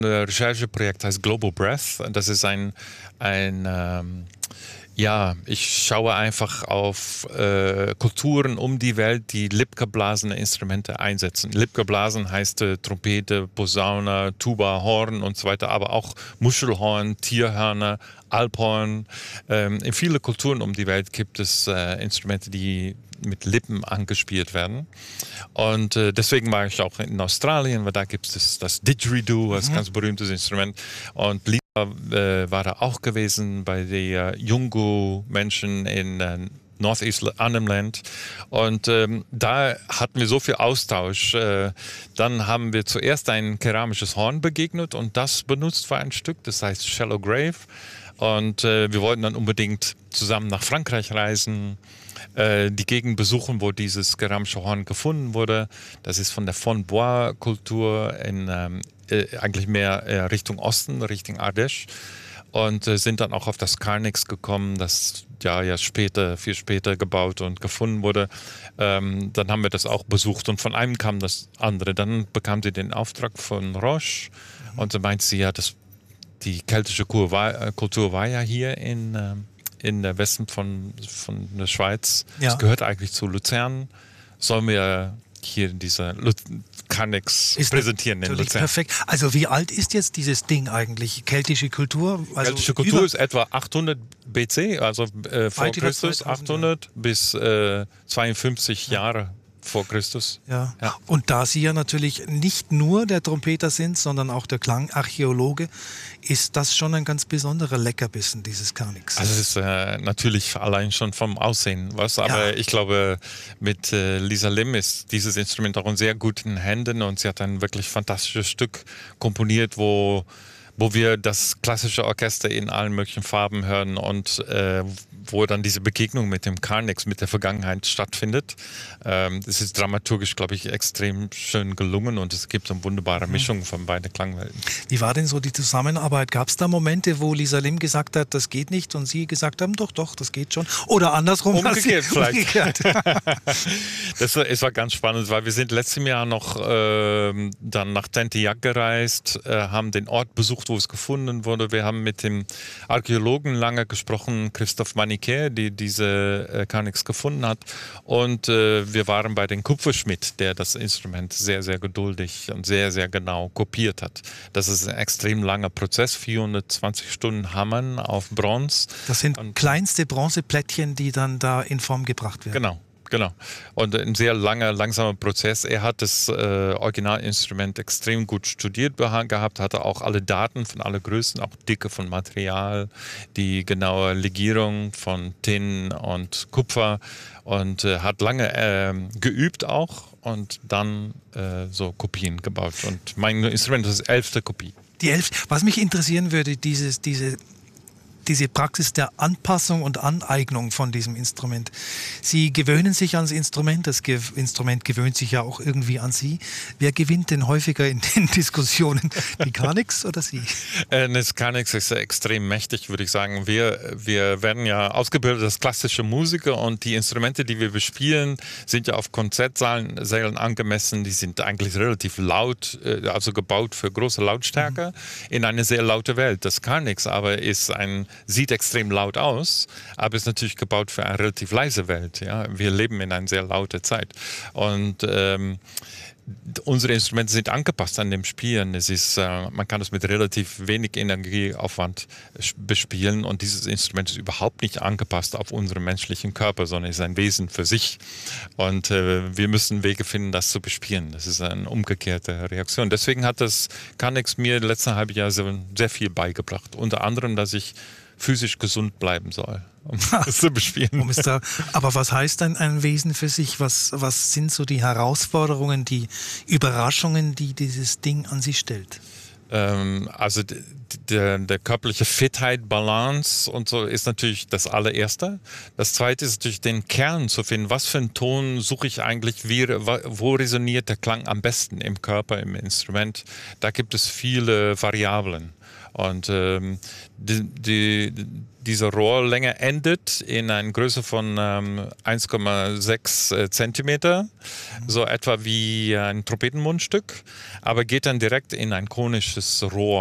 Rechercheprojekt heißt Global Breath. Das ist ja, ich schaue einfach auf Kulturen um die Welt, die Lippgeblasene Instrumente einsetzen. Lippgeblasen heißt Trompete, Posaune, Tuba, Horn und so weiter, aber auch Muschelhorn, Tierhörner, Alphorn. In vielen Kulturen um die Welt gibt es Instrumente, die mit Lippen angespielt werden. Und deswegen war ich auch in Australien, weil da gibt es das Didgeridoo, das ganz berühmtes Instrument. Und Lisa war da auch gewesen bei den Yungu-Menschen in Northeast Arnhem Land. Und da hatten wir so viel Austausch. Dann haben wir zuerst ein keramisches Horn begegnet und das benutzt für ein Stück, das heißt Shallow Grave. Und wir wollten dann unbedingt zusammen nach Frankreich reisen, die Gegend besuchen, wo dieses keramische Horn gefunden wurde. Das ist von der Font-Bois-Kultur eigentlich mehr Richtung Osten, Richtung Ardèche. Und sind dann auch auf das Carnyx gekommen, das ja viel später gebaut und gefunden wurde. Dann haben wir das auch besucht und von einem kam das andere. Dann bekam sie den Auftrag von Roche und so meinte sie, ja, die keltische Kultur war ja hier in der Westen von der Schweiz. Ja. Das gehört eigentlich zu Luzern. Sollen wir hier diese Carnyx präsentieren in Luzern? Perfekt. Also wie alt ist jetzt dieses Ding eigentlich? Keltische Kultur? Also keltische Kultur ist etwa 800 BC, also vor Christus, 800 bis 52 Jahre vor Christus. Ja. Und da Sie ja natürlich nicht nur der Trompeter sind, sondern auch der Klangarchäologe, ist das schon ein ganz besonderer Leckerbissen, dieses Carnyx. Also es ist natürlich allein schon vom Aussehen was, aber ich glaube, mit Lisa Lim ist dieses Instrument auch in sehr guten Händen und sie hat ein wirklich fantastisches Stück komponiert, wo wir das klassische Orchester in allen möglichen Farben hören und wo dann diese Begegnung mit dem Carnyx, mit der Vergangenheit stattfindet. Das ist dramaturgisch, glaube ich, extrem schön gelungen und es gibt eine wunderbare Mischung von beiden Klangwelten. Wie war denn so die Zusammenarbeit? Gab es da Momente, wo Lisa Lim gesagt hat, das geht nicht und Sie gesagt haben, doch, das geht schon? Oder andersrum? Umgekehrt vielleicht. Es war ganz spannend, weil wir sind letztes Jahr noch dann nach Tentillac gereist, haben den Ort besucht, wo es gefunden wurde. Wir haben mit dem Archäologen lange gesprochen, Christophe Maniquet, die diese Carnyx gefunden hat. Und wir waren bei dem Kupferschmied, der das Instrument sehr, sehr geduldig und sehr, sehr genau kopiert hat. Das ist ein extrem langer Prozess, 420 Stunden Hammern auf Bronze. Das sind kleinste Bronzeplättchen, die dann da in Form gebracht werden. Genau. Und ein sehr langer, langsamer Prozess. Er hat das Originalinstrument extrem gut studiert gehabt, hatte auch alle Daten von allen Größen, auch Dicke von Material, die genaue Legierung von Tin und Kupfer und hat lange geübt auch und dann so Kopien gebaut. Und mein Instrument ist die 11. Kopie. Die 11. Was mich interessieren würde, diese Praxis der Anpassung und Aneignung von diesem Instrument. Sie gewöhnen sich ans Instrument, das Instrument gewöhnt sich ja auch irgendwie an Sie. Wer gewinnt denn häufiger in den Diskussionen, die Carnyx oder Sie? Das Carnyx ist extrem mächtig, würde ich sagen. Wir werden ja ausgebildet als klassische Musiker und die Instrumente, die wir bespielen, sind ja auf Konzertsälen angemessen. Die sind eigentlich relativ laut, also gebaut für große Lautstärke in eine sehr laute Welt. Das Carnyx aber sieht extrem laut aus, aber ist natürlich gebaut für eine relativ leise Welt. Ja? Wir leben in einer sehr lauten Zeit. Und unsere Instrumente sind angepasst an dem Spielen. Man kann es mit relativ wenig Energieaufwand bespielen und dieses Instrument ist überhaupt nicht angepasst auf unseren menschlichen Körper, sondern ist ein Wesen für sich. Und wir müssen Wege finden, das zu bespielen. Das ist eine umgekehrte Reaktion. Deswegen hat das Carnyx mir im letzten halben Jahr sehr viel beigebracht. Unter anderem, dass ich physisch gesund bleiben soll, um das zu bespielen. Aber was heißt denn ein Wesen für sich? Was sind so die Herausforderungen, die Überraschungen, die dieses Ding an sich stellt? Also der körperliche Fitheit, Balance und so ist natürlich das allererste. Das zweite ist natürlich den Kern zu finden. Was für einen Ton suche ich eigentlich? Wo resoniert der Klang am besten im Körper, im Instrument? Da gibt es viele Variablen. Und diese Rohrlänge endet in einer Größe von 1,6 Zentimeter, so etwa wie ein Trompetenmundstück, aber geht dann direkt in ein konisches Rohr.